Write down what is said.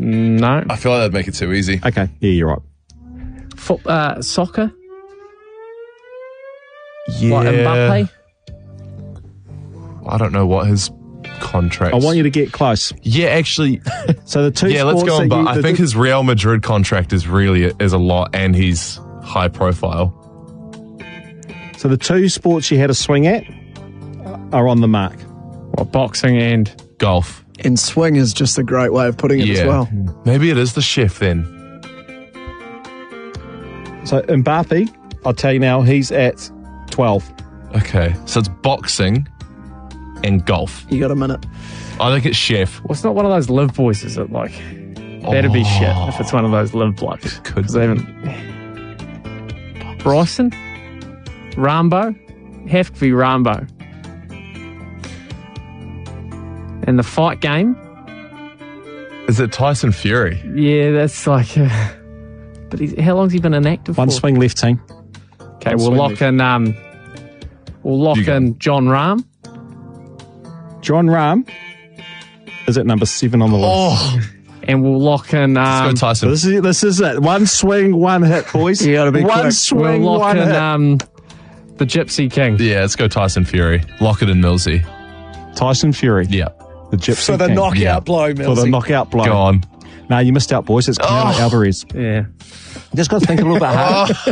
No. I feel like that'd make it too easy. Okay, yeah, you're right. Soccer? Yeah. Like Mbappe? I don't know what his contract. I want you to get close. Yeah, actually. So the two Yeah, let's sports go on. that But I think his Real Madrid contract is a lot, and he's high profile. So the two sports you had a swing at are on the mark. What, boxing and... Golf. And swing is just a great way of putting it as well. Maybe it is the chef then. So Mbappe, I'll tell you now, he's at 12. Okay, so it's boxing and golf. You got a minute. I think it's chef. Well, it's not one of those live boys, is it? Like, better be shit if it's one of those live blokes. Could Because they haven't... Bryson? Rambo? Have to be Rambo. And the fight game? Is it Tyson Fury? Yeah, that's like... but how long's he been inactive One for? swing left, team. Okay, One we'll swing lock left. in... we'll lock You go. in John Rahm. John Rahm is at number 7 on the list. Oh, And we'll lock in... let's go Tyson. This is it. One swing, one hit, boys. You gotta be one quick. swing, we'll lock one in hit. the Gypsy King. Yeah, let's go Tyson Fury. Lock it in, Millsy. Tyson Fury. Yeah, The Gypsy For the King. knockout Yeah. blow, For the Millsy. knockout blow. go on. No, you missed out, boys. It's Canelo Alvarez. Yeah. You just got to think a little bit harder.